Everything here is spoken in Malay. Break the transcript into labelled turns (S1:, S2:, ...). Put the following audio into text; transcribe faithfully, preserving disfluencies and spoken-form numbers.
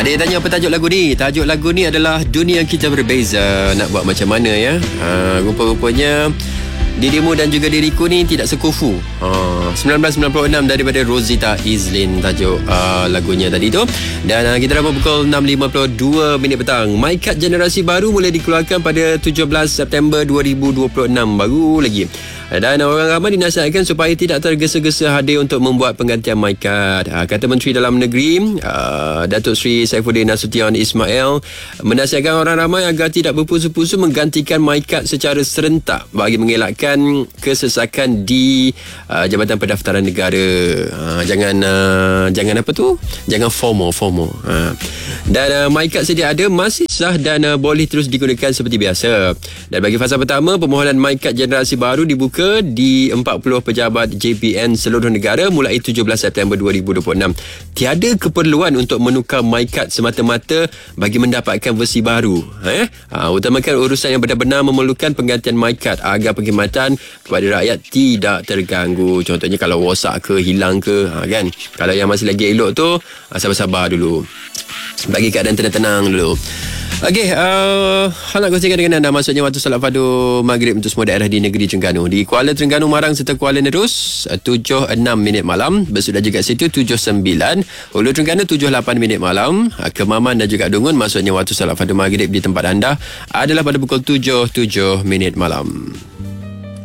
S1: Ada yang tanya apa tajuk lagu ni? Tajuk lagu ni adalah Dunia Kita Berbeza. Nak buat macam mana ya? Ha, rupa-rupanya dirimu dan juga diriku ni tidak sekufu. Ha, seribu sembilan ratus sembilan puluh enam daripada Rosita Izlin tajuk uh, lagunya tadi tu. Dan uh, kita dapat pukul enam lima puluh dua minit petang. MyKad generasi baru mula dikeluarkan pada tujuh belas September dua ribu dua puluh enam. Baru lagi. Dan orang ramai dinasihatkan supaya tidak tergesa-gesa hadir untuk membuat penggantian MyKad. Ha, kata Menteri Dalam Negeri uh, Datuk Seri Saifuddin Nasution Ismail menasihatkan orang ramai agar tidak berpusu-pusu menggantikan MyKad secara serentak bagi mengelakkan kesesakan di uh, Jabatan Pendaftaran Negara. Ha, jangan uh, jangan apa tu? Jangan FOMO FOMO. Ha. Dan uh, MyKad sedia ada, masih sah dan uh, boleh terus digunakan seperti biasa. Dan bagi fasa pertama, permohonan MyKad generasi baru dibuka di empat puluh pejabat J P N seluruh negara mulai tujuh belas September dua ribu dua puluh enam. Tiada keperluan untuk menukar MyKad semata-mata bagi mendapatkan versi baru. Eh? Ha, utamakan urusan yang benar-benar memerlukan penggantian MyKad agar perkhidmatan kepada rakyat tidak terganggu. Contohnya kalau rosak ke, hilang ke, ha, kan? Kalau yang masih lagi elok tu, sabar-sabar dulu. Bagi keadaan tenang-tenang dulu. Okey, uh, hal nak kongsikan dengan anda maksudnya waktu solat fardu maghrib untuk semua daerah di negeri Terengganu. Di Kuala Terengganu, Marang serta Kuala Nerus tujuh enam minit malam, Bersudah juga situ tujuh sembilan, Hulu Terengganu tujuh lapan minit malam, Kemaman dan juga Dungun maksudnya waktu solat fardu maghrib di tempat anda adalah pada pukul tujuh tujuh minit malam.